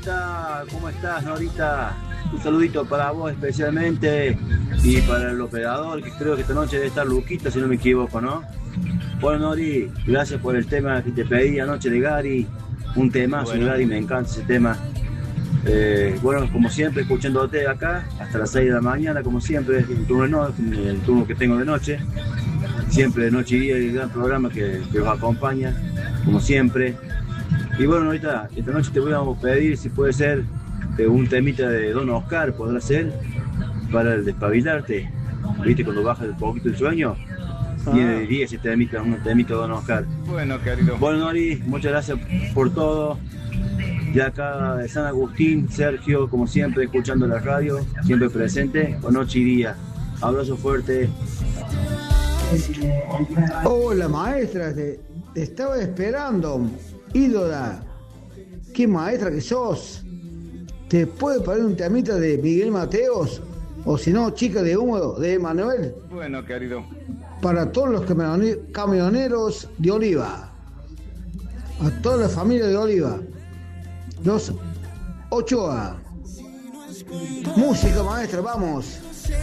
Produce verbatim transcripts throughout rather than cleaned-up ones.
está? ¿Cómo estás, Norita? Un saludito para vos especialmente y para el operador, que creo que esta noche debe estar Luquita, si no me equivoco, ¿no? Bueno, Nori, gracias por el tema que te pedí anoche de Gary. Un temazo, bueno. Gary, me encanta ese tema. Eh, bueno, como siempre, escuchándote acá hasta las seis de la mañana, como siempre, el turno, no, el turno que tengo de noche. Siempre de noche y día, el gran programa que, que os acompaña, como siempre. Y bueno, ahorita, esta noche te voy a pedir si puede ser eh, un temita de Don Oscar, podrá ser, para el despabilarte. ¿Viste? Cuando baja un poquito el sueño, ah. Tiene de día ese temita, un temita de Don Oscar. Bueno, querido. Bueno, Nori, muchas gracias por todo. Ya acá de San Agustín, Sergio, como siempre, escuchando la radio, siempre presente, con noche y día. Abrazo fuerte. Hola, maestra, te, te estaba esperando. Ídola, qué maestra que sos. ¿Te puede poner un temita de Miguel Mateos? O si no, Chica de Humo de Emanuel. Bueno, querido. Para todos los camioneros de Oliva. A toda la familia de Oliva. Los Ochoa. Música, maestra, vamos.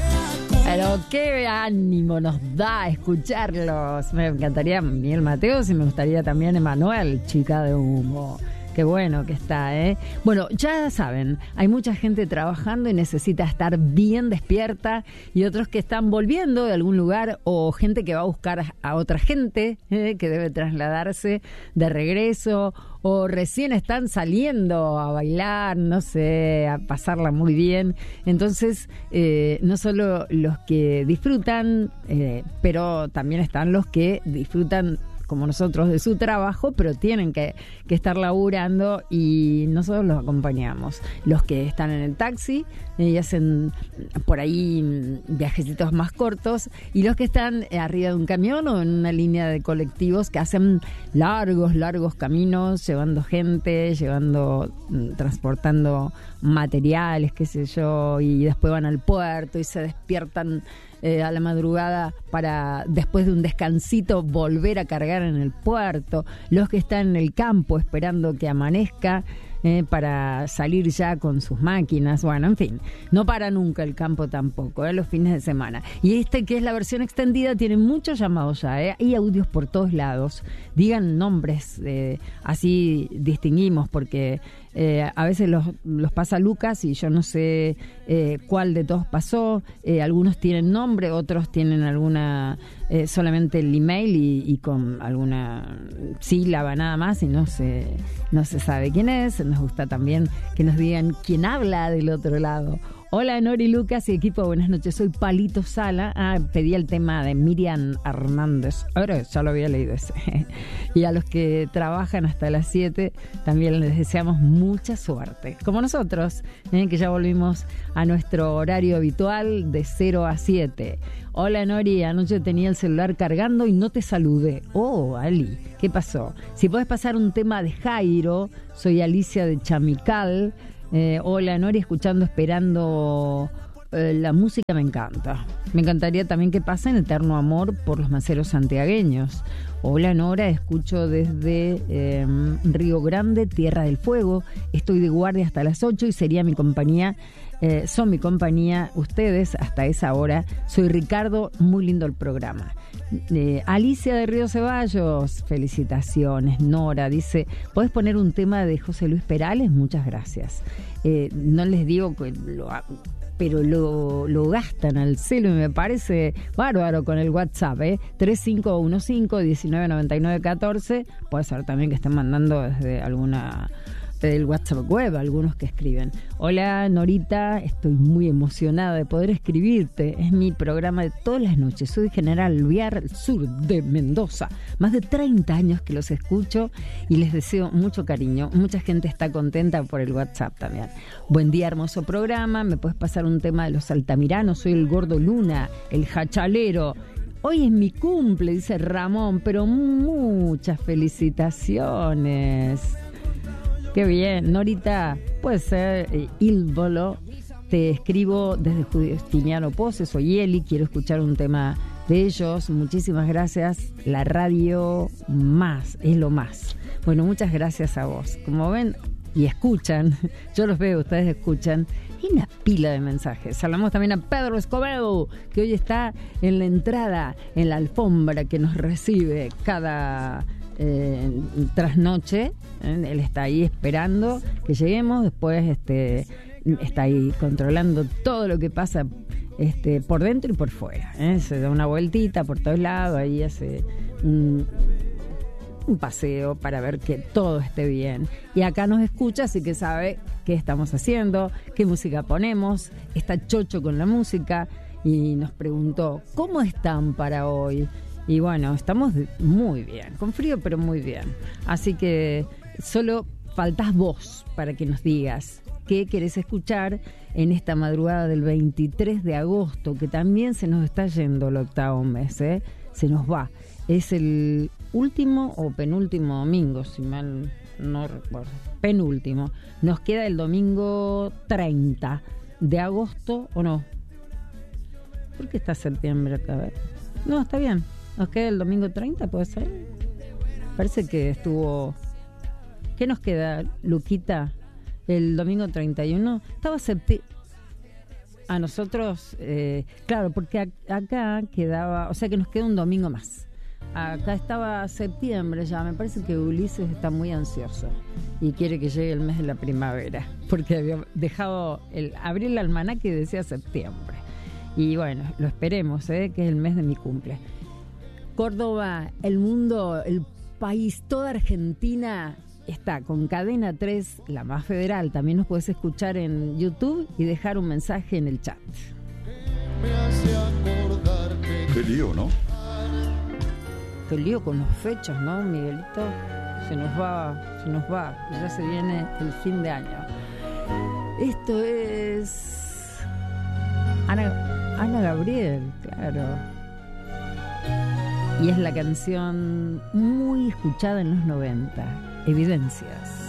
Pero qué ánimo nos da escucharlos. Me encantaría Miguel Mateos y me gustaría también Emanuel, Chica de Humo. Qué bueno que está, ¿eh? Bueno, ya saben, hay mucha gente trabajando y necesita estar bien despierta, y otros que están volviendo de algún lugar, o gente que va a buscar a otra gente, ¿eh? Que debe trasladarse de regreso, o recién están saliendo a bailar, no sé, a pasarla muy bien. Entonces, eh, no solo los que disfrutan, eh, pero también están los que disfrutan como nosotros de su trabajo, pero tienen que, que estar laburando, y nosotros los acompañamos. Los que están en el taxi y hacen por ahí viajecitos más cortos, y los que están arriba de un camión o en una línea de colectivos que hacen largos, largos caminos, llevando gente, llevando, transportando materiales, qué sé yo, y después van al puerto y se despiertan Eh, a la madrugada para, después de un descansito, volver a cargar en el puerto. Los que están en el campo esperando que amanezca eh, para salir ya con sus máquinas. Bueno, en fin, no para nunca el campo tampoco, eh, los fines de semana. Y este, que es la versión extendida, tiene muchos llamados ya, eh, hay audios por todos lados. Digan nombres, eh, así distinguimos, porque Eh, a veces los, los pasa Lucas y yo no sé eh, cuál de todos pasó. Eh, algunos tienen nombre, otros tienen alguna, eh, solamente el email y, y con alguna sílaba nada más, y no se, no se sabe quién es. Nos gusta también que nos digan quién habla del otro lado. Hola, Nori, Lucas y equipo, buenas noches. Soy Palito Sala. Ah, pedí el tema de Miriam Hernández. Ahora ya lo había leído ese. Y a los que trabajan hasta las siete también les deseamos mucha suerte. Como nosotros, eh, que ya volvimos a nuestro horario habitual de cero a siete. Hola, Nori, anoche tenía el celular cargando y no te saludé. Oh, Ali, ¿qué pasó? Si podés pasar un tema de Jairo, soy Alicia de Chamical. Eh, hola, Nori, escuchando, esperando eh, la música, me encanta. Me encantaría también que pasen Eterno Amor por los Maceros santiagueños. Hola, Nora, escucho desde eh, Río Grande, Tierra del Fuego. Estoy de guardia hasta las ocho y sería mi compañía, eh, son mi compañía ustedes hasta esa hora. Soy Ricardo, muy lindo el programa. Eh, Alicia de Río Ceballos, felicitaciones. Nora dice, ¿podés poner un tema de José Luis Perales? Muchas gracias. Eh, no les digo que lo, pero lo, lo gastan al celo y me parece bárbaro con el WhatsApp, ¿eh? tres cinco uno cinco, uno nueve nueve nueve uno cuatro. Puede ser también que estén mandando desde alguna del WhatsApp web, algunos que escriben. Hola, Norita, estoy muy emocionada de poder escribirte. Es mi programa de todas las noches. Soy General Viar, sur de Mendoza. Más de treinta años que los escucho y les deseo mucho cariño. Mucha gente está contenta por el WhatsApp también. Buen día, hermoso programa. ¿Me puedes pasar un tema de los Altamiranos? Soy el Gordo Luna, el Jachalero. Hoy es mi cumple, dice Ramón, pero muchas felicitaciones. Qué bien, Norita, puede ser eh, Ílvolo. Te escribo desde Justiniano Pose, soy Eli, quiero escuchar un tema de ellos. Muchísimas gracias, la radio más, es lo más. Bueno, muchas gracias a vos. Como ven, y escuchan, yo los veo, ustedes escuchan, y una pila de mensajes. Saludamos también a Pedro Escobedo, que hoy está en la entrada, en la alfombra que nos recibe cada eh, trasnoche. ¿eh? Él está ahí esperando que lleguemos, después este, está ahí controlando todo lo que pasa este, por dentro y por fuera. ¿eh? Se da una vueltita por todos lados, ahí hace un... un paseo para ver que todo esté bien. Y acá nos escucha, así que sabe qué estamos haciendo, qué música ponemos. Está chocho con la música y nos preguntó, ¿cómo están para hoy? Y bueno, estamos muy bien, con frío pero muy bien. Así que solo faltás vos para que nos digas qué querés escuchar en esta madrugada del veintitrés de agosto, que también se nos está yendo el octavo mes, ¿eh? Se nos va. Es el último o penúltimo domingo, si mal no recuerdo. Penúltimo. Nos queda el domingo treinta de agosto, ¿o no? ¿Por qué está septiembre acá? A ver. No, está bien. Nos queda el domingo treinta, ¿puede ser? Parece que estuvo... ¿Qué nos queda, Luquita? El domingo treinta y uno. Estaba septiembre... A nosotros, eh, claro, porque acá quedaba... O sea que nos queda un domingo más. Acá estaba septiembre ya, me parece que Ulises está muy ansioso y quiere que llegue el mes de la primavera, porque había dejado el abrir el almanaque y decía septiembre. Y bueno, lo esperemos, ¿eh? Que es el mes de mi cumple. Córdoba, el mundo, el país, toda Argentina está con Cadena tres, la más federal. También nos puedes escuchar en YouTube y dejar un mensaje en el chat. Qué lío, ¿no? Qué lío con los fechas, ¿no, Miguelito? Se nos va, se nos va. Ya se viene el fin de año. Esto es Ana, Ana Gabriel, claro. Y es la canción muy escuchada en los noventa, Evidencias.